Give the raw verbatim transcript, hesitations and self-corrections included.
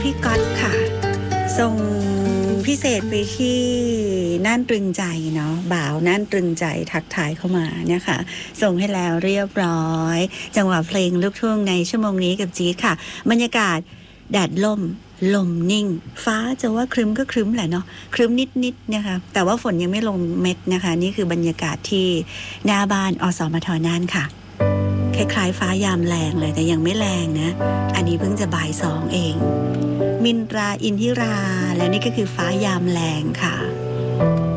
พี่ก๊อตค่ะส่งพิเศษไปที่น่านตรึงใจเนาะบ่าวน่านตรึงใจทักทายเข้ามานะคะส่งให้แล้วเรียบร้อยจังหวะเพลงลูกทุ่งในชั่วโมงนี้กับจี๊ดค่ะบรรยากาศแดดล่มลมนิ่งฟ้าจะว่าครึ้มก็ครึ้มแหละเนาะครึ้มนิดๆนะคะแต่ว่าฝนยังไม่ลงเม็ดนะคะนี่คือบรรยากาศที่หน้าบ้านอสมทน่านค่ะคล้ายๆฟ้ายามแรงเลยแต่ยังไม่แรงนะอันนี้เพิ่งจะบ่ายสองเองมินตราอินทิราและนี่ก็คือฟ้ายามแรงค่ะ